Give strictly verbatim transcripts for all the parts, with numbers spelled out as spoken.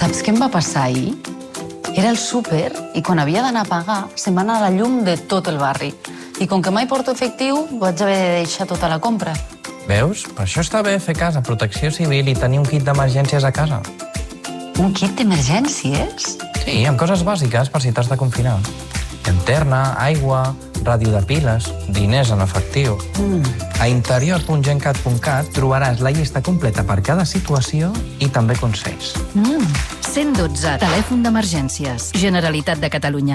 Saps què em va passar ahir? Era al súper i quan havia d'anar a pagar se'm va anar la llum de tot el barri. I com que mai porto efectiu, vaig haver de deixar tota la compra. Veus? Per això està bé fer casa, protecció civil i tenir un kit d'emergències a casa. Un kit d'emergències? Sí, amb coses bàsiques per si t'has de confinar. Llanterna, aigua, ràdio de piles, diners en efectiu. Mm. A interior punt gencat punt cat trobaràs la llista completa per cada situació i també consells. Mm. cent dotze, telèfon d'emergències. Generalitat de Catalunya.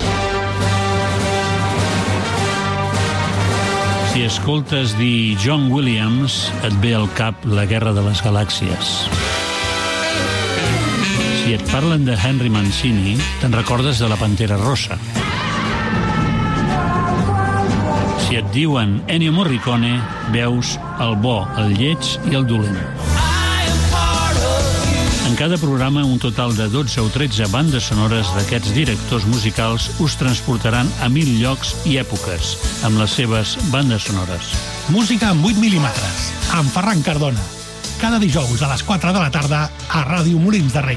Si escoltes dir John Williams, et ve al cap La guerra de les galàxies. Si et parlen de Henry Mancini, te'n recordes de La pantera rosa. Si et diuen Ennio Morricone, veus el bo, el lleig i el dolent. En cada programa, un total de dotze o tretze bandes sonores d'aquests directors musicals us transportaran a mil llocs i èpoques amb les seves bandes sonores. Música en vuit mil·límetres, amb Ferran Cardona. Cada dijous a les quatre de la tarda a Ràdio Molins de Rei.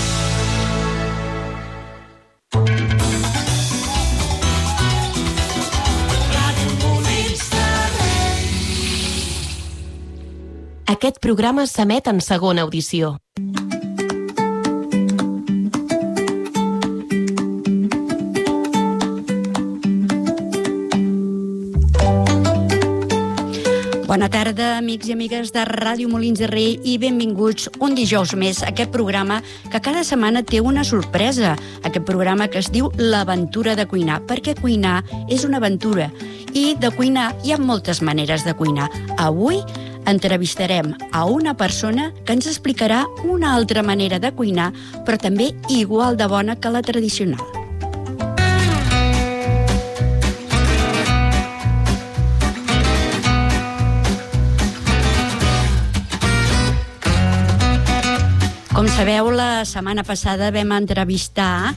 Aquest programa s'emet en segona audició. Bona tarda, amics i amigues de Ràdio Molins de Rei, i benvinguts un dijous més a aquest programa que cada setmana té una sorpresa. Aquest programa que es diu L'aventura de cuinar, perquè cuinar és una aventura i de cuinar hi ha moltes maneres de cuinar. Avui entrevistarem a una persona que ens explicarà una altra manera de cuinar, però també igual de bona que la tradicional. Com sabeu, la setmana passada vam entrevistar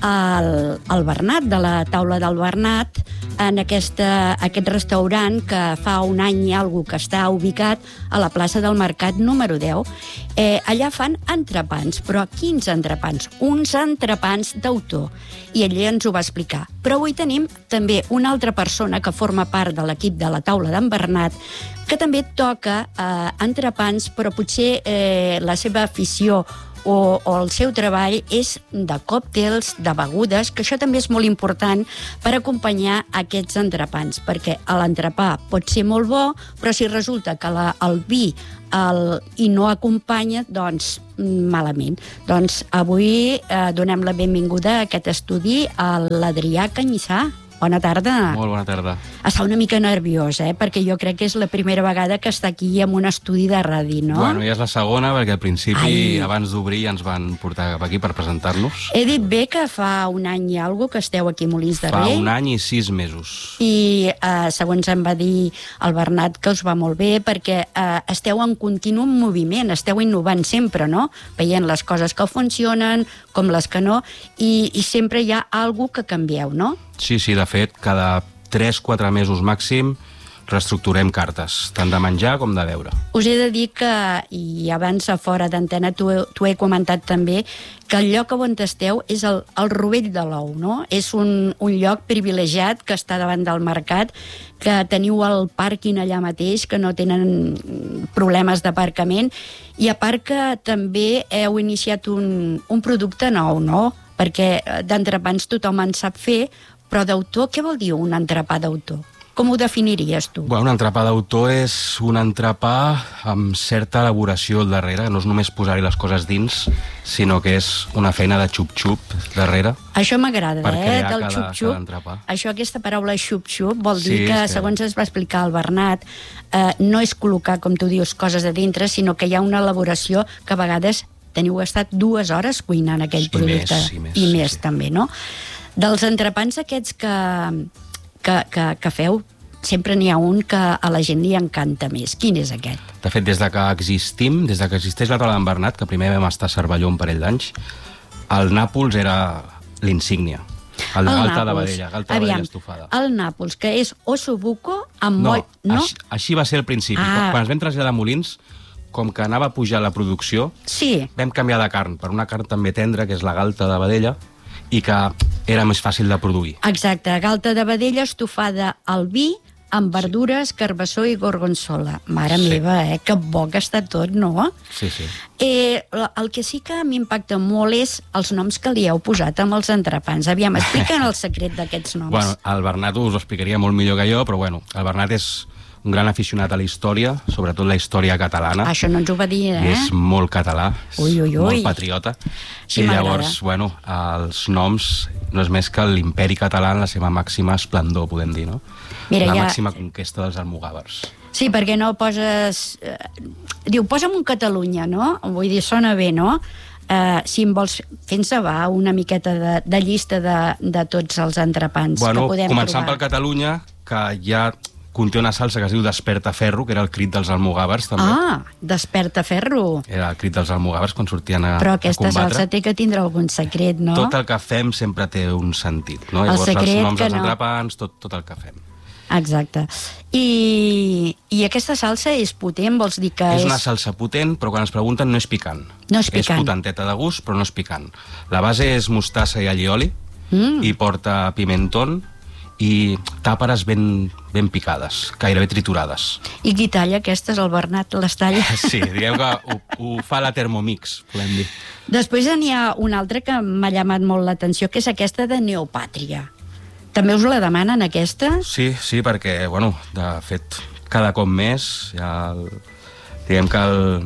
el, el Bernat, de la taula del Bernat, en aquesta, aquest restaurant que fa un any i alguna que està ubicat a la plaça del Mercat número deu. Eh, allà fan entrepans, però quins entrepans? Uns entrepans d'autor. I ell ens ho va explicar. Però avui tenim també una altra persona que forma part de l'equip de la taula d'en Bernat, que també toca eh, entrepans, però potser eh, la seva afició o, o el seu treball és de còctels, de begudes, que això també és molt important per acompanyar aquests entrepans, perquè l'entrepà pot ser molt bo, però si resulta que la, el vi el, i no acompanya, doncs malament. Doncs avui eh, donem la benvinguda a aquest estudi a l'Adrià Canyissà. Bona tarda. Molt bona tarda. Està una mica nerviós, eh? Perquè jo crec que és la primera vegada que està aquí en un estudi de ràdio, no? Bueno, ja és la segona, perquè al principi, Ai. abans d'obrir, ja ens van portar cap aquí per presentar-nos. He dit bé que fa un any i alguna que esteu aquí a Molins de Fa Rei. un any i sis mesos. I eh, segons em va dir el Bernat, que us va molt bé, perquè eh, esteu en continu moviment, esteu innovant sempre, no? Veient les coses que funcionen, com les que no, i, i sempre hi ha alguna que canvieu, no? Sí, sí, de fet, cada tres quatre mesos màxim reestructurem cartes, tant de menjar com de beure. Us he de dir que, i abans a fora d'antena t'ho he comentat també, que el lloc on esteu és el, el Rovell de l'Ou, no? És un, un lloc privilegiat que està davant del mercat, que teniu el pàrquing allà mateix, que no tenen problemes d'aparcament, i a part que també heu iniciat un, un producte nou, no? Perquè d'entrepans tothom en sap fer, però d'autor, què vol dir un entrepà d'autor? Com ho definiries tu? Bueno, un entrepà d'autor és un entrepà amb certa elaboració al darrere, no és només posar-hi les coses dins, sinó que és una feina de xup-xup darrere. Això m'agrada, eh, del cada, xup-xup. cada Això, aquesta paraula xup-xup, vol dir Sí, que, és que- segons es va explicar el Bernat, eh, no és col·locar, com tu dius, coses a dintre, sinó que hi ha una elaboració que a vegades teniu estat dues hores cuinant aquell I producte. més, i més, I més sí. també, no? Dels entrepans aquests que, que, que, que feu, sempre n'hi ha un que a la gent li encanta més. Quin és aquest? De fet, des de que existim, des de que existeix la taula d'en Bernat, que primer vam estar a Cervelló un parell d'anys, el Nàpols era l'insígnia. El, El galta de Nàpols. vedella, galta de Aviam, vedella estofada. el Nàpols, que és ossobuco amb No, moll... No? Així, així va ser al principi. Ah. Quan ens vam traslladar a Molins, com que anava a pujar la producció, Sí, vam canviar de carn per una carn també tendra, que és la galta de vedella, i que era més fàcil de produir. exacte. Galta de vedella estofada al vi, amb verdures, carbassó i gorgonzola. Mare Sí. meva, eh? Que bo que està tot, no? Sí, sí. Eh, el que sí que m'impacta molt és els noms que li heu posat amb els entrepans. Aviam, explica'n el secret d'aquests noms. Bueno, el Bernat us ho explicaria molt millor que jo, però bueno, el Bernat és un gran aficionat a la història, sobretot la història catalana. Això no ens ho va dir, eh? I és molt català, és Ui, ui, ui. molt patriota. Sí, I m'agrada. llavors, bueno, els noms no és més que l'imperi català en la seva màxima esplendor, podem dir, no? Mira, la ja- màxima conquesta dels almogàvers. Sí, perquè no poses... Eh, diu, posa'm un Catalunya, no? Vull dir, sona bé, no? Eh, si em vols, fent-se va una miqueta de, de llista de, de tots els entrepans Bueno, que podem començant trobar. pel Catalunya, que ja conté una salsa que es diu Desperta Ferro, que era el crit dels almogàvers, també. Ah, desperta ferro. Era el crit dels almogàvers quan sortien a, Però a aquesta combatre. salsa té que tindre algun secret, no? Tot el que fem sempre té un sentit, no? El Llavors, secret els noms que dels no. entrepans, tot, tot el que fem. Exacte. I, I aquesta salsa és potent, vols dir que És és... una salsa potent, però quan ens pregunten no és picant. No és picant. És potenteta de gust, però no és picant. La base és mostassa i allioli, Mm. i porta pimentón i tàperes ben, ben picades, gairebé triturades. I qui talla aquestes? El Bernat les talla? Sí, diguem que ho, ho fa la Thermomix, podem dir. Després n'hi ha una altra que m'ha llamat molt l'atenció, que és aquesta de Neopàtria. També us la demanen, aquesta? Sí, sí, perquè, bueno, de fet, cada cop més, ja el, diguem que el,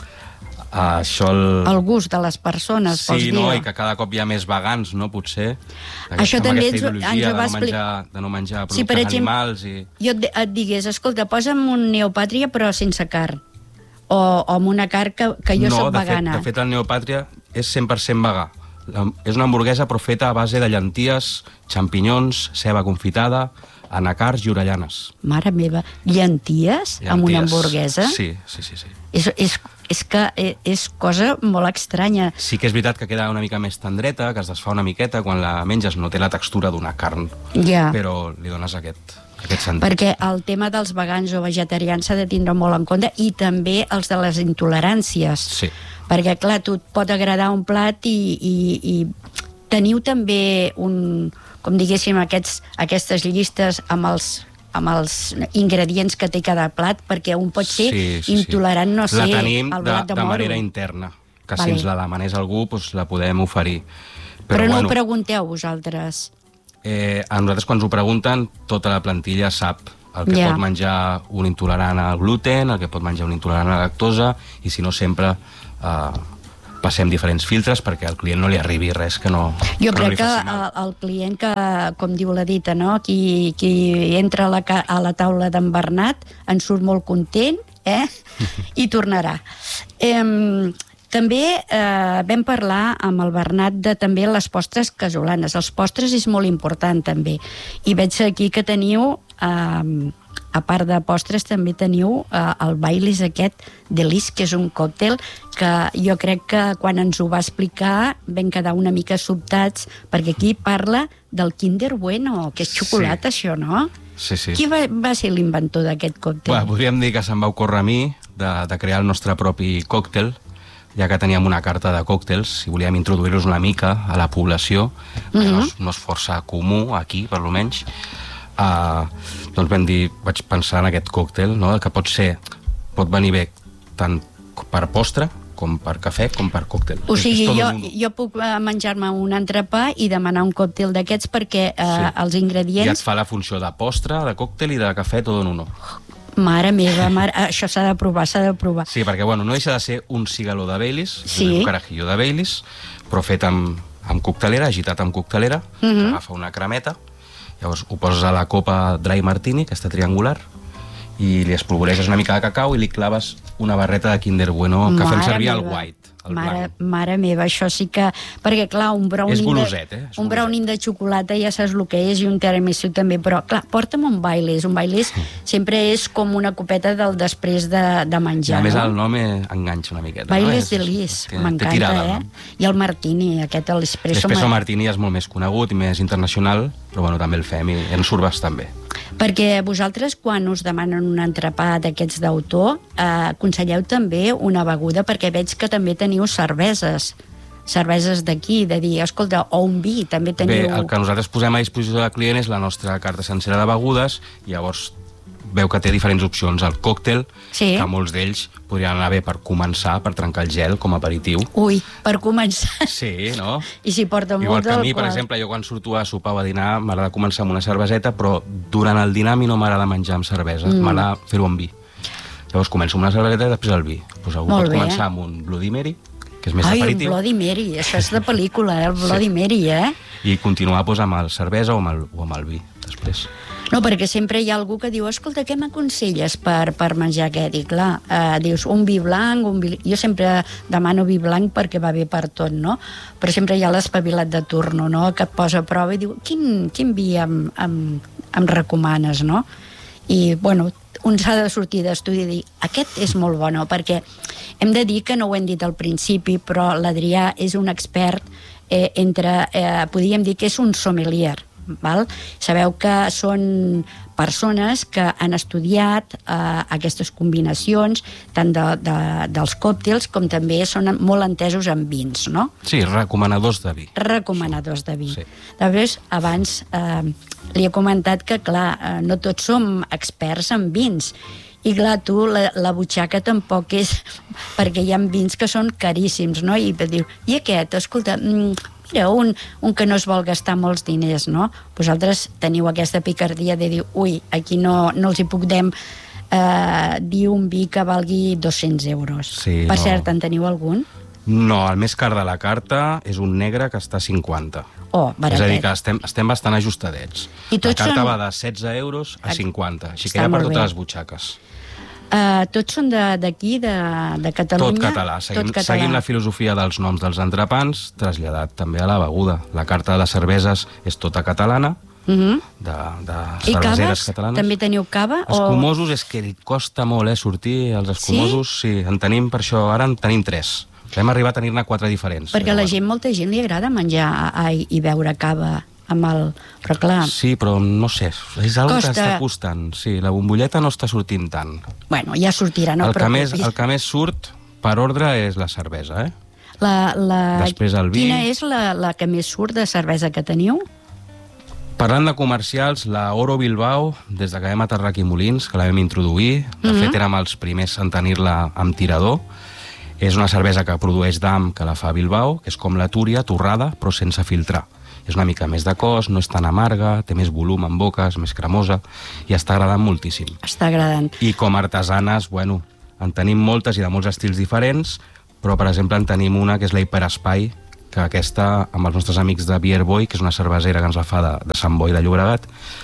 això... El, El gust de les persones, vols sí, dir? no, i que cada cop hi ha més vegans, no, potser. Això amb també aquesta ens ho- ideologia ens ho va de no menjar, de no menjar productes Sí, per exemple, animals i... jo et, et digués, escolta, posa'm un Neopàtria però sense carn. O, o amb una carn que, que jo no, soc de fet, vegana. de fet, el Neopàtria és cent per cent vegà. La, és una hamburguesa però feta a base de llenties, xampinyons, ceba confitada, anacards i orellanes. Mare meva, llenties, Llenties. amb una hamburguesa? Sí, sí, sí, sí. És, és, és que és cosa molt estranya. Sí que és veritat que queda una mica més tendreta, que es desfà una miqueta, quan la menges no té la textura d'una carn, Ja. però li dones aquest, aquest sentit. Perquè el tema dels vegans o vegetarians s'ha de tindre molt en compte, i també els de les intoleràncies. Sí. Perquè, clar, tu et pot agradar un plat i, i, i teniu també un, com diguéssim, aquests, aquestes llistes amb els, amb els ingredients que té cada plat, perquè un pot ser Sí, sí, sí. intolerant, no sé, la tenim al de, blat de, de moro. manera interna, que Vale. si ens la demanés algú doncs la podem oferir. Però, no bueno, ho pregunteu vosaltres. eh, a nosaltres quan ens ho pregunten tota la plantilla sap el que Ja. pot menjar un intolerant al gluten, el que pot menjar un intolerant a la lactosa, i si no sempre eh, passem diferents filtres perquè al client no li arribi res que no, Jo que no crec li que faci mal. el, el client que, com diu la dita, no? qui, qui entra a la, ca- a la taula d'en Bernat en surt molt content, eh? I tornarà. Eh, també eh, vam parlar amb el Bernat de també les postres casolanes. Els postres és molt important també. I veig aquí que teniu, eh, a part de postres, també teniu eh, el Baileys aquest Delis, que és un còctel que jo crec que quan ens ho va explicar vam quedar una mica sobtats, perquè aquí parla del Kinder Bueno, que és xocolata, Sí. això, no? Sí, sí. Qui va, va ser l'inventor d'aquest còctel? Bueno, podríem dir que se'm va ocórrer a mi de, de crear el nostre propi còctel, ja que teníem una carta de còctels i volíem introduir-los una mica a la població, que no, és, no és força comú aquí, per lo menys. Uh, doncs vam dir, vaig pensar en aquest còctel, no? Que pot ser, pot venir bé tant per postre, com per cafè, com per còctel. O sigui, És tot jo, un uno. jo puc eh, menjar-me un entrepà i demanar un còctel d'aquests perquè eh, Sí. els Ja et ingredients... fa la funció de postre, de còctel i de cafè, tot en uno. Mare meva, mare... això s'ha de provar, s'ha de provar. Sí, perquè bueno, no deixa de ser un cigaló de Baileys, Sí. un carajillo de Baileys, però fet amb, amb coctelera, agitat amb coctelera, Mhm. que agafa una cremeta, llavors ho poses a la copa dry martini, aquesta triangular, i li espolvoreges una mica de cacau i li claves una barreta de Kinder Bueno que fem Mare servir el meva. white, el mare, blanc. mare meva, això sí que... Perquè, clar, un brownie, És goloset, eh? És un goloset. brownie de xocolata ja saps el que és, i un tiramisú també, però, clar, porta'm un Baileys. Un Baileys sempre és com una copeta del després de, de I menjar, a més no? el nom eh, enganxa una miqueta. Baileys no? de Lis, té- té m'encanta, tirada, eh? no? I el Martini, aquest, l'espresso... L'espresso mar- martini és molt més conegut i més internacional, però bueno, també el fem i ens surt bastant bé. Perquè vosaltres, quan us demanen un entrepà d'aquests d'autor, eh, aconselleu també una beguda, perquè veig que també teniu cerveses, cerveses d'aquí, de dir, escolta, o un vi, també teniu... Bé, el que nosaltres posem a disposició del client és la nostra carta sencera de begudes, i llavors veu que té diferents opcions. El còctel, sí. que molts d'ells podrien anar bé per començar, per trencar el gel com a aperitiu. Ui, per començar. Sí, no? I si porta molt Igual que a mi, d'alcohol. per exemple, jo quan surto a sopar o a dinar m'agrada començar amb una cerveseta, però durant el dinar a mi no m'agrada menjar amb cervesa, mm. m'agrada fer-ho amb vi. Llavors començo amb una cerveseta i després el vi. Pues algú Molt pot bé. començar amb un Bloody Mary, que és més Ai, aperitiu. un Bloody Mary, això és de pel·lícula, eh? el Bloody sí. Mary, eh? I continuar pues, amb el cervesa o amb el, o amb el vi, després. No, perquè sempre hi ha algú que diu, escolta, què m'aconselles per, per menjar aquest? I clar, eh, dius, un vi blanc, un vi... Jo sempre demano vi blanc perquè va bé per tot, no? Però sempre hi ha l'espavilat de turno, no?, que et posa a prova i diu, quin, quin vi em, em, em recomanes, no? I, bueno, un s'ha de sortir d'estudi i dir, aquest és molt bo, no? Perquè hem de dir que no ho hem dit al principi, però l'Adrià és un expert eh, entre, eh, podríem dir que és un sommelier, val? Sabeu que són persones que han estudiat eh, aquestes combinacions tant de, de, dels còctels com també són molt entesos en vins, no? Sí, recomanadors de vi. Recomanadors de vi. Sí. Després, abans eh, li he comentat que, clar, eh, no tots som experts en vins. I clar, tu, la, la butxaca tampoc és... perquè hi ha vins que són caríssims, no? I diu, i aquest, escolta, mira, un, un que no es vol gastar molts diners, no? Vosaltres teniu aquesta picardia de dir, ui, aquí no, no els hi puc dem eh, dir un vi que valgui dos-cents euros. Sí, per no. cert, en teniu algun? No, el més car de la carta és un negre que està a cinquanta. Oh, baratet. És a dir, que estem, estem bastant ajustadets. I la carta són... va de setze euros a cinquanta, així que Està hi ha per molt totes bé. les butxaques. Uh, tots són d'aquí, de, de, de Catalunya? Tot català. Seguim, Tot català. seguim la filosofia dels noms dels entrepans, traslladat també a la beguda. La carta de les cerveses és tota catalana, Uh -huh. de, de I cerveseres caves? catalanes. També teniu cava? Escumosos, o... és que costa molt, eh, sortir. Els escumosos, sí? sí, en tenim per això. Ara en tenim tres. Hem arribat a tenir-ne quatre diferents. Perquè a la gent, molta gent li agrada menjar ai, i beure cava amb el... Però clar... Sí, però no sé, és una cosa Costa. que està costant. Sí, la bombolleta no està sortint tant. Bueno, ja sortirà, no el, que més, preocupis. el que més surt, per ordre, és la cervesa, eh? La, la... Després el vi. Quina és la, la que més surt de cervesa que teniu? Parlant de comercials, la Oro Bilbao, des de que vam aterrar aquí a Molins, que la vam introduir, de Mhm. fet érem els primers en tenir-la amb tirador, és una cervesa que produeix D A M, que la fa a Bilbao, que és com la Túria, torrada, però sense filtrar. És una mica més de cos, no és tan amarga, té més volum en boca, és més cremosa, i està agradant moltíssim. Està agradant. I com a artesanes, bueno, en tenim moltes i de molts estils diferents, però, per exemple, en tenim una que és la Hiperespai, que aquesta, amb els nostres amics de Beer Boy, que és una cervesera que ens la fa de, de Sant Boi de Llobregat,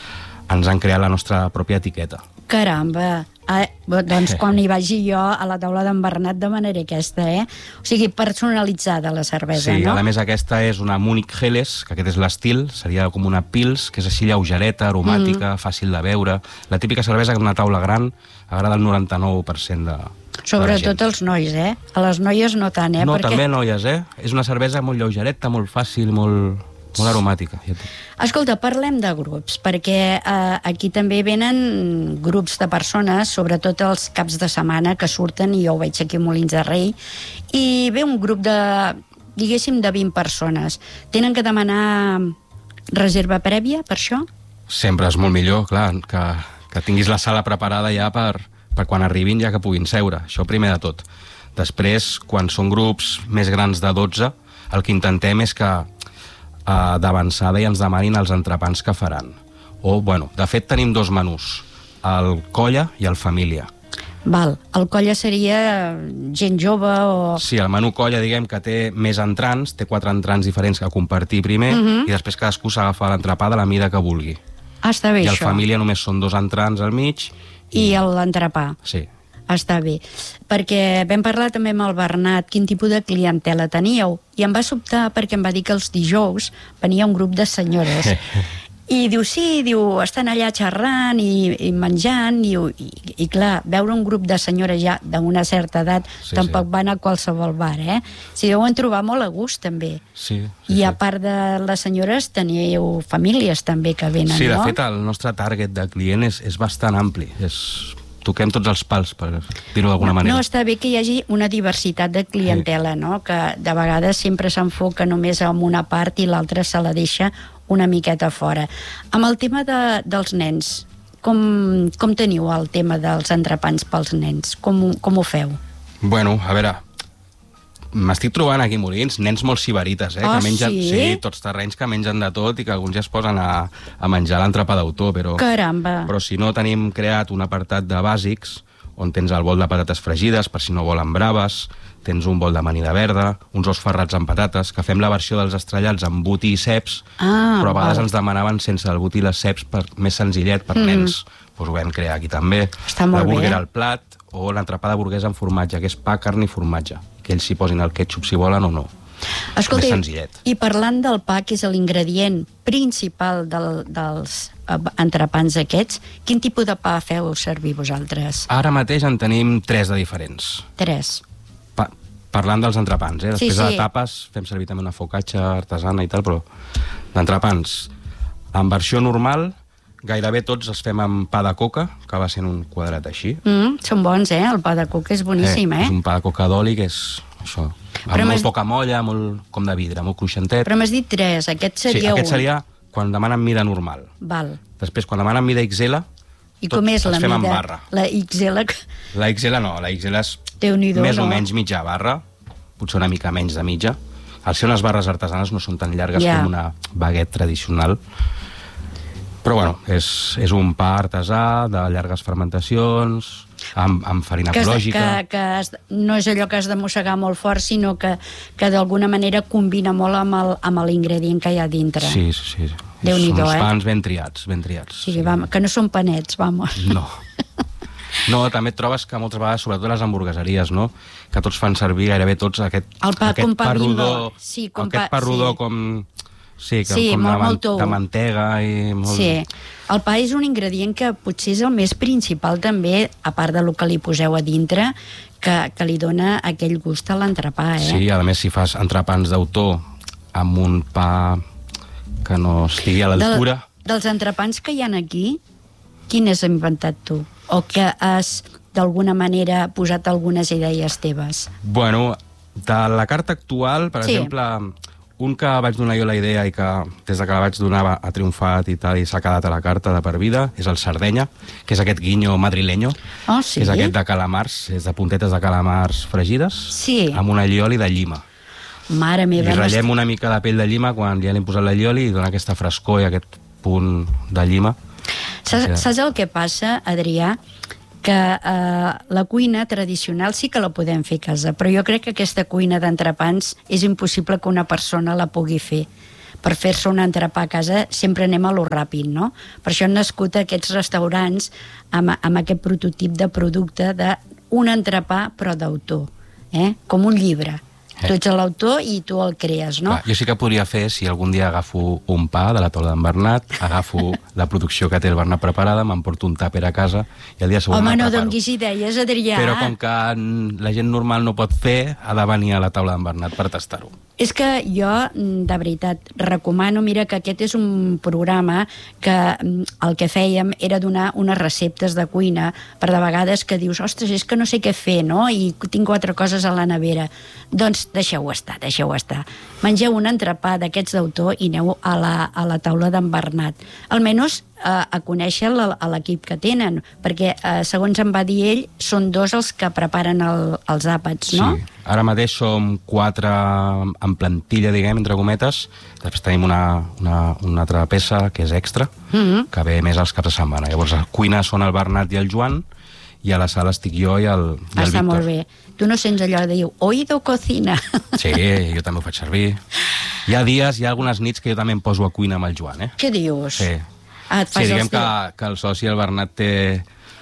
ens han creat la nostra pròpia etiqueta. Caramba! Ah, doncs quan hi vagi jo a la taula d'en Bernat demanaré aquesta, eh? O sigui, personalitzada la cervesa, Sí, no? a més aquesta és una Munich Helles, que aquest és l'estil, seria com una Pils, que és així lleugereta, aromàtica, mm. fàcil de beure. La típica cervesa que en una taula gran agrada el noranta-nou per cent de, de la Sobretot gent. els nois, eh? A les noies no tant, eh? No, Perquè... també noies, eh? És una cervesa molt lleugereta, molt fàcil, molt, molt aromàtica. Escolta, parlem de grups, perquè eh, aquí també venen grups de persones, sobretot els caps de setmana que surten, i jo ho veig aquí a Molins de Rei, i ve un grup de, diguéssim, de vint persones. Tenen que demanar reserva prèvia per això? Sempre és molt millor, clar, que, que tinguis la sala preparada ja per, per quan arribin, ja que puguin seure. Això primer de tot. Després, quan són grups més grans de dotze, el que intentem és que Uh, d'avançada i ens demanin els entrepans que faran. O, bueno, de fet tenim dos menús, el colla i el família. Val, el colla seria gent jove o... Sí, el menú colla, diguem que té més entrants, té quatre entrants diferents que compartir primer, Uh -huh. i després cadascú s'agafa l'entrepà de la mida que vulgui. Ah, està bé, I el això. família només són dos entrants al mig. I l'entrepà. Sí. Està bé, perquè vam parlar també amb el Bernat quin tipus de clientela teníeu, i em va sobtar perquè em va dir que els dijous venia un grup de senyores I diu, sí, diu, estan allà xerrant i, i menjant, i, i, i clar, veure un grup de senyores ja d'una certa edat, Sí, tampoc sí. van a qualsevol bar, eh? Si deuen trobar molt a gust, també. Sí, sí, I a sí. part de les senyores, teniu famílies també que venen, Sí, de no? fet, el nostre target de client és, és bastant ampli. És... Toquem tots els pals, per dir-ho d'alguna manera. No, està bé que hi hagi una diversitat de clientela, no? Que de vegades sempre s'enfoca només en una part i l'altra se la deixa una miqueta fora. Amb el tema de, dels nens, com, com teniu el tema dels entrepans pels nens? Com, com ho feu? Bueno, a veure, m'estic trobant aquí a Molins nens molt sibarites, eh? Ah, que mengen, sí? sí, tots terrenys que mengen de tot i que alguns ja es posen a, a menjar l'entrepà d'autor, però... Caramba! Però si no, tenim creat un apartat de bàsics on tens el bol de patates fregides, per si no volen braves, tens un bol d'amanida verda, uns ous ferrats amb patates, que fem la versió dels estrellats amb buti i ceps, Ah, però a vegades val. ens demanaven sense el buti i les ceps per, més senzillet per Mm. nens. Doncs ho vam crear aquí també. Està molt la bé. burger al plat o l'entrepà de burguesa amb formatge, que és pa, carn i formatge, que ells s'hi posin el ketchup si volen o no. Escolta, Més senzillet. i parlant del pa, que és l'ingredient principal del, dels eh, entrepans aquests, quin tipus de pa feu servir vosaltres? Ara mateix en tenim tres de diferents. Tres. Pa parlant dels entrepans, eh? Sí, Després sí. de tapes fem servir també una focaccia artesana i tal, però d'entrepans. En versió normal, gairebé tots els fem amb pa de coca, que va sent un quadrat així. Mm, són bons, eh? El pa de coca és boníssim, eh? És un pa de coca d'oli que és això, Però amb m'has- molt poca molla, molt com de vidre, molt cruixentet. Però m'has dit tres, aquest seria sí, aquest un. seria quan demanen mida normal. Val. Després, quan demanen mida X L, I tots com és els la fem mida? en barra. La X L... La X L no, la X L és Déu-n'hi-do, més o no? menys mitja barra, potser una mica menys de mitja. Al ser unes barres artesanes no són tan llargues Ja. com una baguette tradicional. Però bueno, és, és un pa artesà de llargues fermentacions, amb, amb farina Que, has, ecològica. que, que has, no és allò que has de mossegar molt fort, sinó que, que d'alguna manera combina molt amb el- amb l'ingredient que hi ha dintre. Sí, sí, sí. Déu-n'hi-do, Són uns eh? pans ben triats, ben triats. O sigui, vam, que no són panets, vamos. No. No, també et trobes que moltes vegades, sobretot a les hamburgueseries, no? Que tots fan servir gairebé tots aquest, El pa aquest com pa pa bimbo. rodó, Sí, com aquest pa- pa rodó sí. com... Sí, que, Sí, com molt, de, man- molt tou. de mantega i molt... Sí, el pa és un ingredient que potser és el més principal també, a part de lo que li poseu a dintre, que, que li dona aquell gust a l'entrepà, eh? Sí, a més, si fas entrepans d'autor amb un pa que no estigui a l'altura... Del, dels entrepans que hi ha aquí, quin has inventat tu? O que has, d'alguna manera, posat algunes idees teves? Bueno, de la carta actual, per Sí. exemple, un que vaig donar jo la idea i que des de que la vaig donar ha triomfat i tal i s'ha quedat a la carta de per vida, és el Sardenya, que és aquest guinyo madrileño, Oh, sí? que és aquest de calamars, és de puntetes de calamars fregides, Sí. amb un allioli de llima. Mare meva, Li no ratllem una mica la pell de llima quan ja li hem posat l'allioli i dona aquesta frescor i aquest punt de llima. Saps, saps el que passa, Adrià? Que eh, la cuina tradicional sí que la podem fer a casa, però jo crec que aquesta cuina d'entrepans és impossible que una persona la pugui fer. Per fer-se un entrepà a casa sempre anem a lo ràpid, no? Per això han nascut aquests restaurants amb, amb aquest prototip de producte d'un entrepà però d'autor, eh? Com un llibre. Eh. Tu ets l'autor i tu el crees, no? Clar, jo sí que podria fer, si algun dia agafo un pa de la taula d'en Bernat, agafo la producció que té el Bernat preparada, m'emporto un tàper a casa i el dia següent Home, me'l no preparo. donguis idees, Adrià. Però com que la gent normal no pot fer, ha de venir a la taula d'en Bernat per tastar-ho. És que jo, de veritat, recomano, mira, que aquest és un programa que el que fèiem era donar unes receptes de cuina, per de vegades que dius, ostres, és que no sé què fer, no? I tinc quatre coses a la nevera. Doncs deixeu-ho estar, deixeu-ho estar. Mengeu un entrepà d'aquests d'autor i aneu a la, a la taula d'en Bernat. Almenys a, a conèixer la, a l'equip que tenen, perquè, eh, segons em va dir ell, són dos els que preparen el, els àpats, no? Sí, ara mateix som quatre en plantilla, diguem, entre cometes. Després tenim una, una, una altra peça que és extra, Mhm. que ve més als caps de setmana. Llavors, a cuina són el Bernat i el Joan, i a la sala estic jo i el, i el Està Víctor. molt bé. Tu no sents allò de dir, oído cocina. Sí, jo també ho faig servir. Hi ha dies, hi ha algunes nits que jo també em poso a cuina amb el Joan, eh? Què dius? Sí. Ah, et Sí, fas diguem els que, teus- que el soci, el Bernat, té,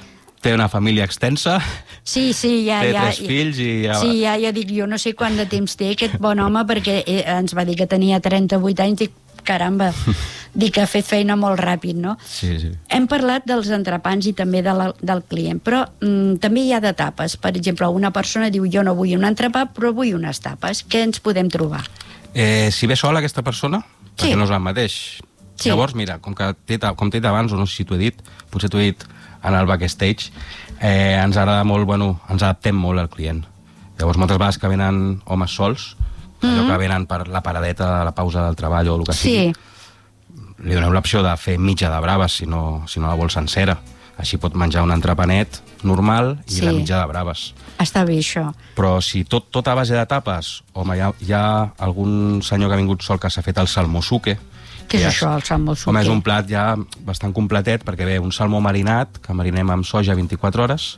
té una família extensa, Sí, sí, ja, té ja. tres fills i ja... Sí, ja, ja dic, jo no sé quant de temps té aquest bon home, perquè eh, ens va dir que tenia trenta-vuit anys, dic, caramba, dir que ha fet feina molt ràpid, no? Sí, sí. Hem parlat dels entrepans i també de la, del client, però mm, també hi ha d'etapes. Per exemple, una persona diu jo no vull un entrepà, però vull unes tapes. Què ens podem trobar? Eh, si ve sola aquesta persona, Sí. perquè no és el mateix. Sí. Llavors, mira, com que t'he, com t'he dit abans, o no sé si t'ho he dit, potser t'ho he dit en el backstage, eh, ens agrada molt, bueno, ens adaptem molt al client. Llavors, moltes vegades que venen homes sols, mm -hmm. allò que venen per la paradeta, a la pausa del treball o el que sigui, Sí. li donem l'opció de fer mitja de braves, si no, si no la vol sencera. Així pot menjar un entrepanet normal i Sí. la mitja de braves. Està bé, això. Però si tot, tot a base de tapes, home, hi ha, hi ha algun senyor que ha vingut sol que s'ha fet el salmosuke. Què és Ja això, el salmosuke? Home, és un plat ja bastant completet, perquè ve un salmó marinat, que marinem amb soja vint-i-quatre hores,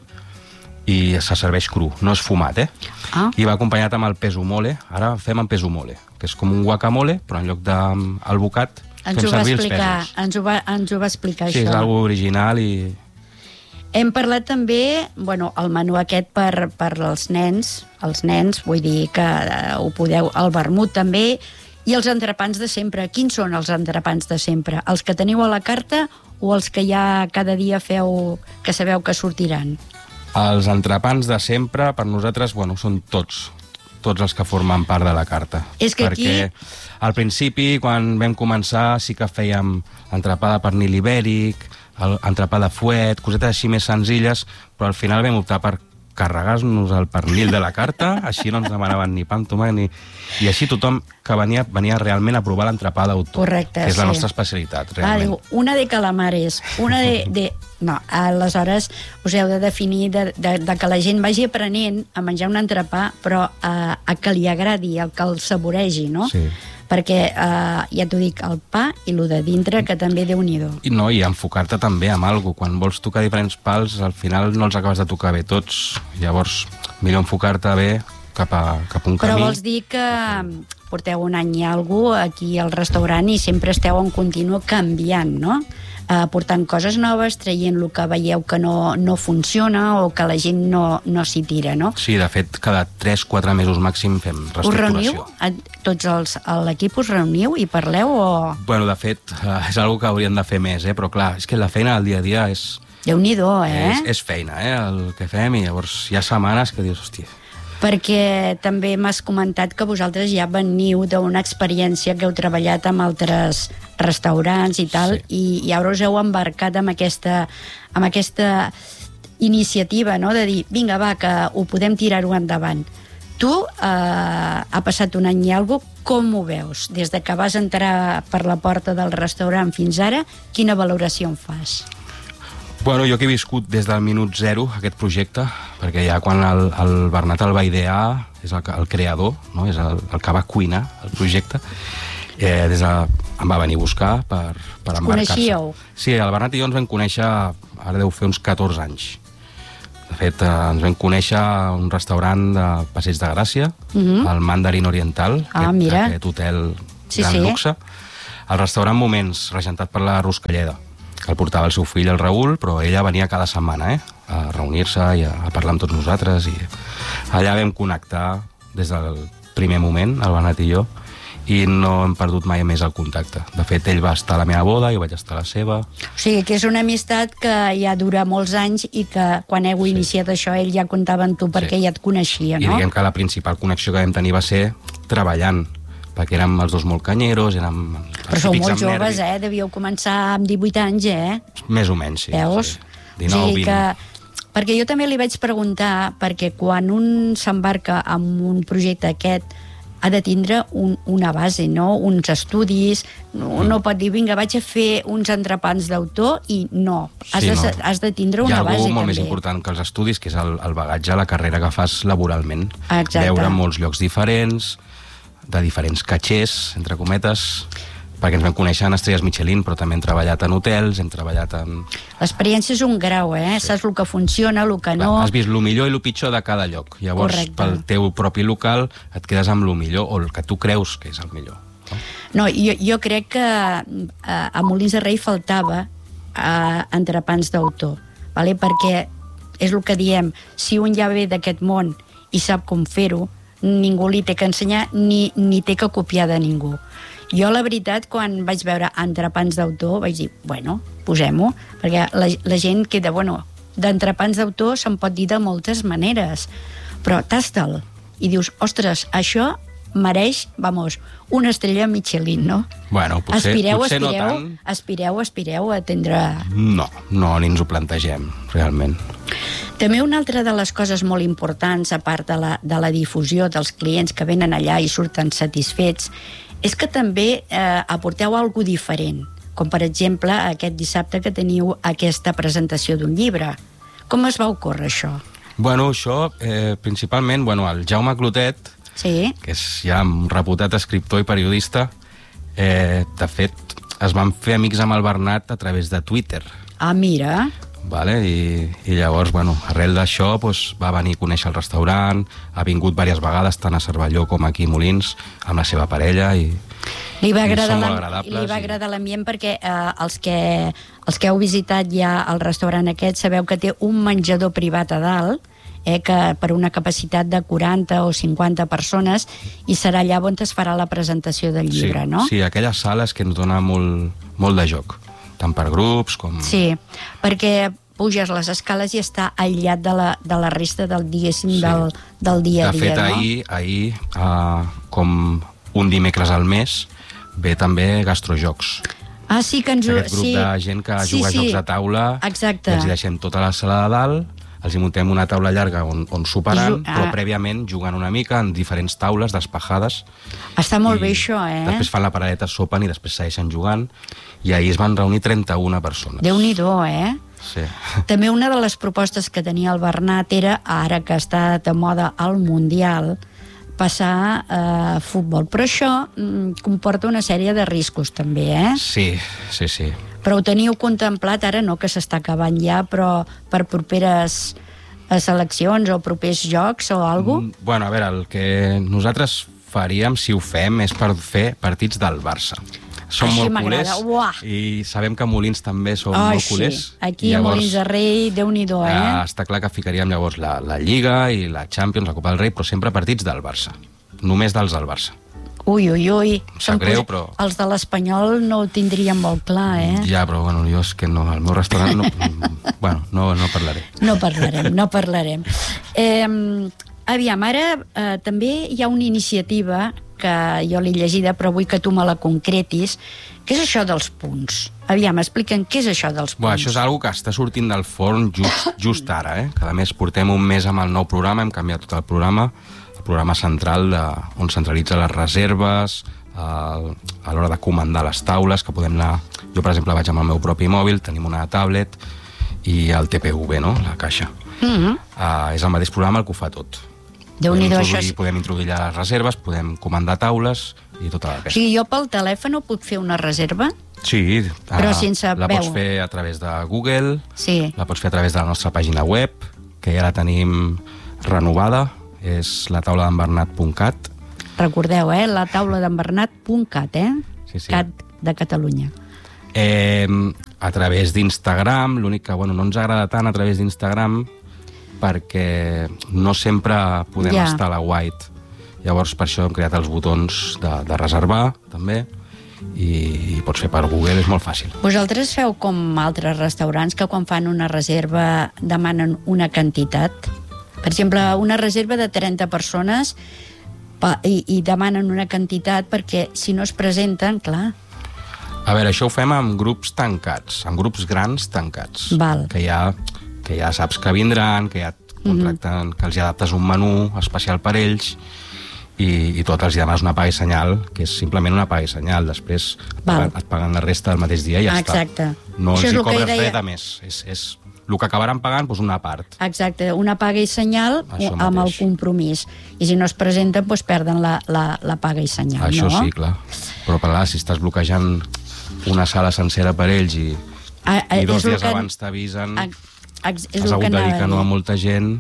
i se serveix cru, no és fumat, eh? Ah. I va acompanyat amb el peso mole. Ara fem amb peso mole, que és com un guacamole, però en lloc del bocat Ens fem ho va servir els explicar, pesos. ens ho va, ens ho va explicar, Sí, això. és algo original i... Hem parlat també, bueno, el menú aquest per, per als nens, els nens, vull dir que eh, ho podeu, el vermut també, i els entrepans de sempre. Quins són els entrepans de sempre? Els que teniu a la carta o els que ja cada dia feu, que sabeu que sortiran? Els entrepans de sempre, per nosaltres, bueno, són tots, tots els que formen part de la carta. És que Perquè aquí- al principi, quan vam començar, sí que fèiem entrepà de pernil ibèric, el- entrepà de fuet, cosetes així més senzilles, però al final vam optar per carregar-nos el pernil de la carta, així no ens demanaven ni pa amb tomàquet, ni... i així tothom que venia, venia realment a provar l'entrepà d'autor, Correcte, que és la sí. nostra especialitat, Ah, realment. diu, una de calamares, una de... de... No, aleshores us heu de definir de, de, de que la gent vagi aprenent a menjar un entrepà, però a, a que li agradi, a que el saboregi, no? Sí. Perquè, eh, ja t'ho dic, el pa i el de dintre, que també Déu-n'hi-do. I no, i enfocar-te també amb alguna cosa. Quan vols tocar diferents pals, al final no els acabes de tocar bé tots. Llavors, millor enfocar-te bé cap a, cap a un Però camí. vols dir que porteu un any i alguna aquí al restaurant i sempre esteu en continu canviant, no? Eh, portant coses noves, traient el que veieu que no, no funciona o que la gent no, no s'hi tira, no? Sí, de fet, cada tres quatre mesos màxim fem Us reestructuració. reuniu? A, tots els, a l'equip us reuniu i parleu o... Bueno, de fet, eh, és una que hauríem de fer més, eh? Però clar, és que la feina del dia a dia és, Déu-n'hi-do, eh? és, és feina, eh? El que fem, i llavors hi ha setmanes que dius, hòstia... Perquè també m'has comentat que vosaltres ja veniu d'una experiència que heu treballat amb altres restaurants i tal, Sí. i, i ara us heu embarcat amb aquesta, amb aquesta iniciativa, no?, de dir, vinga, va, que ho podem tirar-ho endavant. Tu, eh, ha passat un any i alguna cosa, com ho veus? Des de que vas entrar per la porta del restaurant fins ara, quina valoració en fas? Bueno, jo que he viscut des del minut zero aquest projecte, perquè ja quan el, el Bernat el va idear, és el, el creador, no? És el, el que va cuinar el projecte, eh, des de, em va venir a buscar per, per embarcar-se. coneixíeu? Sí, el Bernat i jo ens vam conèixer, ara deu fer uns catorze anys. De fet, eh, ens vam conèixer a un restaurant de Passeig de Gràcia, Mhm. el Mandarin Oriental, Ah, aquest, mira. aquest hotel Sí, gran sí. luxe. El restaurant Moments, regentat per la Ruscalleda, que el portava el seu fill, el Raül, però ella venia cada setmana, eh, a reunir-se i a, a parlar amb tots nosaltres, i allà vam connectar des del primer moment, el Bernat i jo, i no hem perdut mai més el contacte. De fet, ell va estar a la meva boda, jo vaig estar a la seva. O sigui, que és una amistat que ja dura molts anys i que quan heu iniciat això ell ja comptava amb tu perquè Sí. ja et coneixia, I no? diguem que la principal connexió que vam tenir va ser treballant, perquè érem els dos molt canyeros, érem Però sou típics molt amb joves, nervi. eh? Devíeu començar amb divuit anys, eh? Més o menys, sí. Veus? Sí. dinou, o sigui vint. que... Perquè jo també li vaig preguntar, perquè quan un s'embarca en un projecte aquest ha de tindre un, una base, no? Uns estudis, no, no pot dir, vinga, vaig a fer uns entrepans d'autor, i no. Has, Sí, de, no. has de tindre Hi ha una algú base, molt també. més important que els estudis, que és el, el bagatge, la carrera que fas laboralment. Exacte. Veure en molts llocs diferents, de diferents catxers, entre cometes, perquè ens vam conèixer en estrelles Michelin, però també hem treballat en hotels, hem treballat en... L'experiència és un grau, eh? Sí. Saps el que funciona, el que no... Has vist el millor i el pitjor de cada lloc. Llavors, Correcte. pel teu propi local, et quedes amb el millor, o el que tu creus que és el millor. No? No, jo, jo crec que eh, a Molins de Rei faltava eh, entrepans d'autor, vale? Perquè és el que diem, si un ja ve d'aquest món i sap com fer-ho, ningú li té que ensenyar ni, ni té que copiar de ningú. Jo, la veritat, quan vaig veure entrepans d'autor, vaig dir, bueno, posem-ho, perquè la, la gent queda, bueno, d'entrepans d'autor se'n pot dir de moltes maneres, però tasta'l i dius, ostres, això mereix, vamos, una estrella Michelin, no? Bueno, potser, aspireu, potser aspireu, no tant. Aspireu, aspireu a tindre... No, no, ni ens ho plantegem, realment. També una altra de les coses molt importants, a part de la, de la difusió dels clients que venen allà i surten satisfets, és que també eh, aporteu alguna diferent, com per exemple aquest dissabte que teniu aquesta presentació d'un llibre. Com es va ocórrer això? Bueno, això, eh, principalment, bueno, el Jaume Clotet, sí. que és ja un reputat escriptor i periodista, eh, de fet, es van fer amics amb el Bernat a través de Twitter. Ah, mira... Vale? I, i llavors, bueno, arrel d'això doncs, va venir a conèixer el restaurant, ha vingut diverses vegades, tant a Cervelló com aquí a Molins, amb la seva parella, i, li va i agradar són molt la, agradables. li va i... agradar l'ambient perquè eh, els, que, els que heu visitat ja el restaurant aquest sabeu que té un menjador privat a dalt, eh, que per una capacitat de quaranta o cinquanta persones, i serà allà on es farà la presentació del llibre, sí, no? Sí, aquelles sales que ens dona molt, molt de joc, tant per grups com... Sí, perquè puges les escales i està aïllat de la, de la resta del, diguéssim, sí. del, del dia a dia, de fet, no? ahir, ahir uh, com un dimecres al mes, ve també Gastrojocs. Ah, sí, que ens... Aquest grup sí. de gent que sí, juga a sí. jocs de taula. Exacte. I els hi deixem tota la sala de dalt, els hi muntem una taula llarga on, on soparan, I, ah. però prèviament jugant una mica en diferents taules despejades. Està molt bé això, eh? Després fan la paradeta, sopen i després segueixen jugant. I ahir es van reunir trenta-una persones. Déu-n'hi-do, eh? Sí. També una de les propostes que tenia el Bernat era, ara que està de moda al Mundial, passar a eh, futbol. Però això mm, comporta una sèrie de riscos, també, eh? Sí, sí, sí. Però ho teniu contemplat, ara no, que s'està acabant ja, però per properes seleccions o propers jocs o alguna cosa? Bueno, a veure, el que nosaltres faríem, si ho fem, és per fer partits del Barça. Som Així molt culers i sabem que a Molins també som oh, molt culers. Sí. Aquí a Molins de Rei, Déu-n'hi-do, eh? eh? Està clar que ficaríem llavors la, la Lliga i la Champions, la Copa del Rei, però sempre partits del Barça. Només dels del Barça. Ui, ui, ui. Sap greu, però... Els de l'Espanyol no ho tindrien molt clar, eh? Ja, però bueno, jo és que no, al meu restaurant no... bueno, no, no parlaré. No parlarem, no parlarem. Eh, aviam, ara eh, també hi ha una iniciativa que jo l'he llegida, però vull que tu me la concretis. Què és això dels punts? Aviam, explica'm què és això dels punts. Bueno, això és una que està sortint del forn just, just ara, eh? Que a més portem un mes amb el nou programa, hem canviat tot el programa, el programa central de, on centralitza les reserves, el, a l'hora de comandar les taules, que podem anar... Jo, per exemple, vaig amb el meu propi mòbil, tenim una tablet i el T P V, no?, la caixa. Mm-hmm. uh, és el mateix programa el que ho fa tot. Déu-n'hi-do, això... Podem introduir les reserves, podem comandar taules i tota la pesca. O pesca. sigui, jo pel telèfon puc fer una reserva? Sí, però uh, sense la veu. Pots fer a través de Google, sí. La pots fer a través de la nostra pàgina web, que ja la tenim renovada, és la taula d'en Bernat punt cat. Recordeu, eh? La taula d'en Bernat punt cat, eh? Sí, sí. Cat de Catalunya. Eh, a través d'Instagram, l'únic que bueno, no ens agrada tant a través d'Instagram, perquè no sempre podem ja. estar a la white. Llavors, per això hem creat els botons de, de reservar, també, i, i pots fer per Google, és molt fàcil. Vosaltres feu com altres restaurants que quan fan una reserva demanen una quantitat? Per exemple, una reserva de trenta persones i, i demanen una quantitat perquè si no es presenten, clar... A veure, això ho fem amb grups tancats, amb grups grans tancats. Val. Que ja... que ja saps que vindran, que ja et contracten, mm-hmm. que els adaptes un menú especial per ells i, i tot els demanes una paga i senyal, que és simplement una paga i senyal. Després et paguen, et paguen la resta el mateix dia i ja Exacte. està. No Això els hi cobres deia... res de més. És, és el que acabaran pagant, doncs una part. Exacte, una paga i senyal amb el compromís. I si no es presenten, doncs perden la, la, la paga i senyal, Això no? sí, clar. Però per allà, si estàs bloquejant una sala sencera per ells i, a, a, i dos dies que... abans t'avisen... A... És has hagut de dir que no a molta gent.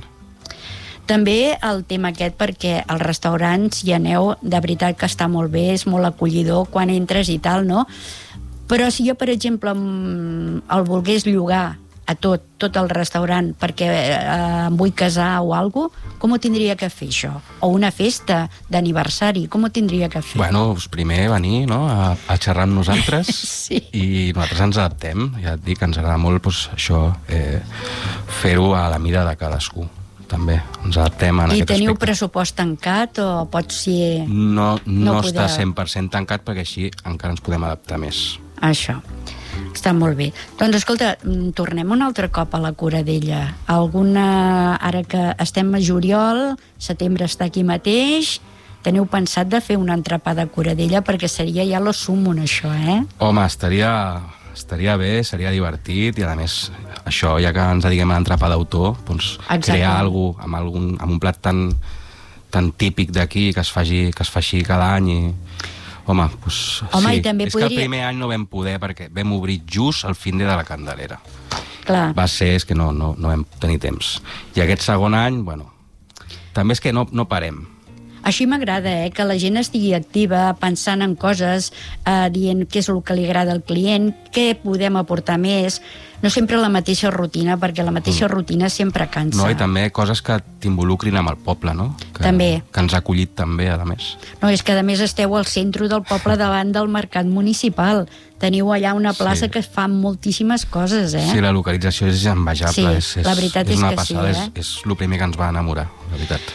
També el tema aquest, perquè als restaurants hi aneu, de veritat que està molt bé, és molt acollidor quan entres i tal, no? Però si jo, per exemple, el volgués llogar a tot, tot el restaurant perquè eh, em vull casar o alguna cosa, com ho tindria que fer això? O una festa d'aniversari, com ho tindria que fer? Bueno, doncs primer venir, no?, a, a xerrar amb nosaltres Sí. i nosaltres ens adaptem, ja et dic, ens agrada molt doncs, això, eh, fer-ho a la mida de cadascú. També ens adaptem en I aquest teniu aspecte. pressupost tancat o pot ser... No, no, No està podeu. cent per cent tancat perquè així encara ens podem adaptar més. Això. Està molt bé. Doncs escolta, mm, tornem un altre cop a la Curadella. Alguna... Ara que estem a juliol, setembre està aquí mateix, teniu pensat de fer un entrepà de Curadella perquè seria ja lo sumum, això, eh? Home, estaria, estaria bé, seria divertit i a més, això, ja que ens dediquem a l'entrepà d'autor, doncs Exacte. crear alguna cosa amb, algun, amb un plat tan, tan típic d'aquí que es faci, que es faci cada any i... Home, doncs, Home, sí. i també és podria- que el primer any no vam poder perquè vam obrir just al fin de la Candelera. Clar. Va ser, és que no, no, no vam tenir temps. I aquest segon any, bueno, també és que no, no parem. Així m'agrada, eh, que la gent estigui activa, pensant en coses, eh, dient què és el que li agrada al client, què podem aportar més, no sempre la mateixa rutina, perquè la mateixa rutina sempre cansa. No, i també coses que t'involucrin amb el poble, no? Que, També. Que ens ha acollit també, a més. No, és que a més esteu al centre del poble davant del mercat municipal. Teniu allà una plaça Sí. que fa moltíssimes coses, eh? Sí, la localització és envejable. Sí, és, és, la veritat és una que sí, passada, eh? És, és el primer que ens va enamorar, la veritat.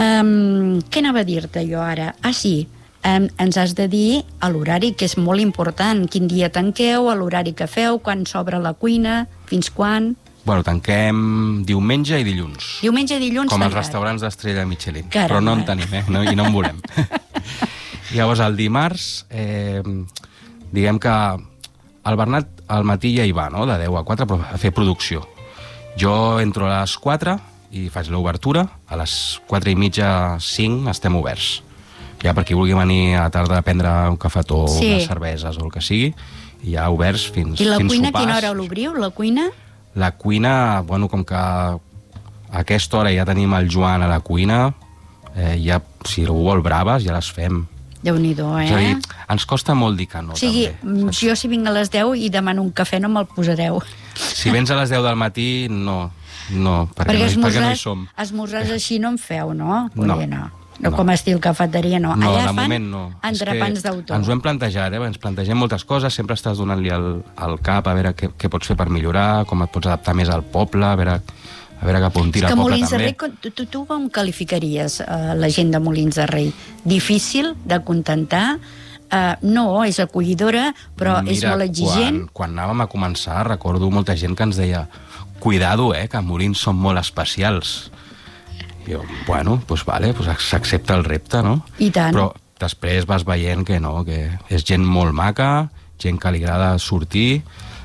Um, què anava a dir-te jo ara? Ah, sí, um, ens has de dir a l'horari, que és molt important. Quin dia tanqueu, a l'horari que feu, quan s'obre la cuina, fins quan... Bueno, tanquem diumenge i dilluns. Diumenge i dilluns Com els tancat. restaurants d'Estrella Michelin. Caramba. Però no en tenim, eh? No, I no en volem. Llavors, el dimarts, eh, diguem que el Bernat al matí ja hi va, no?, de deu a quatre, però a fer producció. Jo entro a les quatre i faig l'obertura, a les quatre i mitja, cinc, estem oberts. Ja per qui vulgui venir a la tarda a prendre un cafetó, Sí. unes cerveses o el que sigui, i ja oberts fins, I la fins cuina, a sopars. quina hora l'obriu, la cuina? La cuina, bueno, com que a aquesta hora ja tenim el Joan a la cuina, eh, ja, si algú vol braves, ja les fem. Déu-n'hi-do, eh? És a dir, ens costa molt dir que no, o sigui, també. saps? jo si vinc a les deu i demano un cafè no me'l posareu. Si vens a les deu del matí, no, no, perquè, perquè no, hi- perquè no hi esmorzars, som. esmorzars així no en feu, no? Vull No. dir, no. No, No. com a estil cafeteria, no. No, Allà de fan moment no. És que entrepans d'autor. Ens ho hem plantejat, eh? Ens plantegem moltes coses, sempre estàs donant-li al, al cap a veure què, què pots fer per millorar, com et pots adaptar més al poble, a veure, a veure cap on tira És el que poble Molins de també. Rei, tu, tu, tu com qualificaries uh, la gent de Molins de Rei? Difícil de contentar? Uh, no, és acollidora, però Mira, és molt exigent. Quan, quan anàvem a començar, recordo molta gent que ens deia cuidado, eh, que a Molins són molt especials. I jo, bueno, doncs pues vale, pues s'accepta el repte, no? I tant. Però després vas veient que no, que és gent molt maca, gent que li agrada sortir.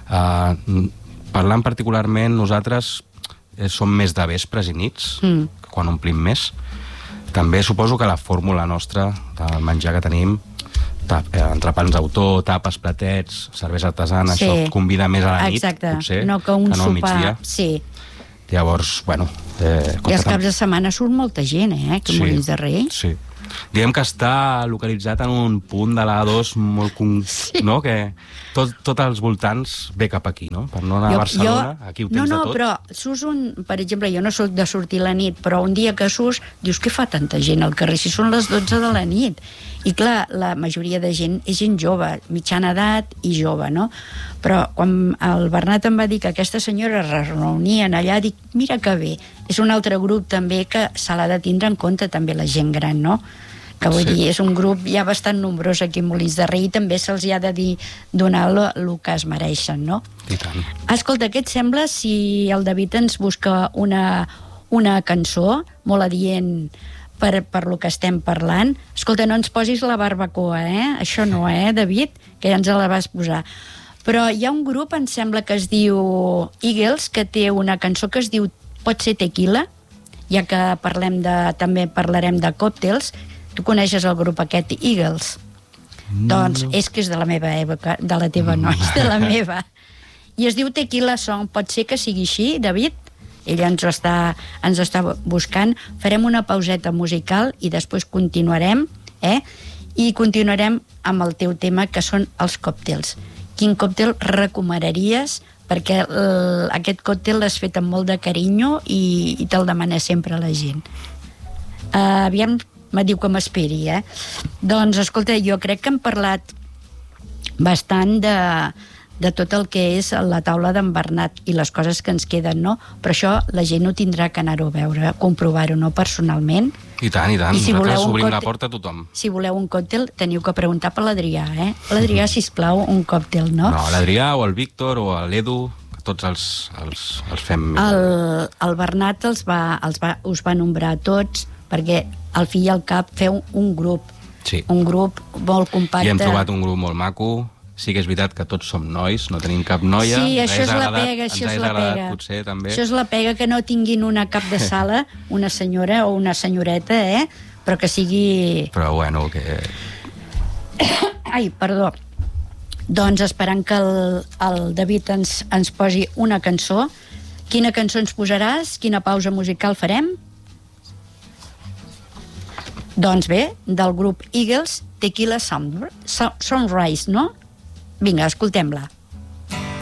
Uh, parlant particularment, nosaltres eh, som més de vespres i nits, Mm. quan omplim més. També suposo que la fórmula nostra del menjar que tenim, tap, eh, entrepans d'autor, tapes, platets, cervesa artesana, Sí. això et convida més a la nit, Exacte, potser, no que un que no al sopar... migdia. Sí. Llavors, bueno... Eh, I els costa caps de setmana surt molta gent, eh, que Sí, Molins de Rei. Sí. Diguem que està localitzat en un punt de l'A dos molt... Con... Sí. No? Que tot, tot als voltants ve cap aquí, no? Per no anar a Barcelona, aquí ho tens no, no, de tot. però surts un... Per exemple, jo no soc de sortir a la nit, però un dia que surts, dius que fa tanta gent al carrer, si són les dotze de la nit. I clar, la majoria de gent és gent jove, mitjana edat i jove, no? Però quan el Bernat em va dir que aquestes senyores es reunien allà, dic, mira que bé, és un altre grup també que se l'ha de tindre en compte també la gent gran, no? Que vull Sí. dir, és un grup ja bastant nombrós aquí a Molins de Rei i també se'ls hi ha de dir, donar el que es mereixen, no? I tant. Escolta, què et sembla si el David ens busca una, una cançó molt adient per, per lo que estem parlant? Escolta, no ens posis la barbacoa, eh? Això no, eh, David? Que ja ens la vas posar. Però hi ha un grup, em sembla que es diu Eagles, que té una cançó que es diu Pot ser tequila, ja que parlem de, també parlarem de còctels. Tu coneixes el grup aquest, Eagles? No. Doncs és que és de la meva època, de la teva no, és de la meva. I es diu Tequila Song. Pot ser que sigui així, David? Ella ens ho està, ens està buscant. Farem una pauseta musical i després continuarem, eh? I continuarem amb el teu tema, que són els còctels. quin còctel recomanaries? Perquè el, aquest còctel l'has fet amb molt de carinyo i, i te'l demana sempre la gent. Uh, aviam, me diu que m'esperi, eh? Doncs, escolta, jo crec que hem parlat bastant de, de tot el que és la taula d'en Bernat i les coses que ens queden, no? Però això la gent ho tindrà que anar-ho a veure, comprovar-ho, no? Personalment. I tant, i tant. I si Nosaltres voleu un obrim la còctel- porta a tothom. Si voleu un còctel, teniu que preguntar per l'Adrià, eh? L'Adrià, sisplau, un còctel, no? No, l'Adrià o el Víctor o l'Edu, que tots els, els, els fem... El, el Bernat els va, els va, us va nombrar a tots, perquè al fi i al cap feu un grup. Sí. Un grup molt compacte. I hem trobat un grup molt maco. Sí que és veritat que tots som nois, no tenim cap noia. Sí, Ens això és hagués la agradat- pega, això ens és hagués la agradat, pega. Potser, també. Això és la pega, que no tinguin una cap de sala, una senyora o una senyoreta, eh? Però que sigui... Però bueno, que... Ai, perdó. Doncs esperant que el, el David ens, ens posi una cançó. Quina cançó ens posaràs? Quina pausa musical farem? Doncs bé, del grup Eagles, Tequila Sun- Sunrise, no? Vinga, escoltem-la.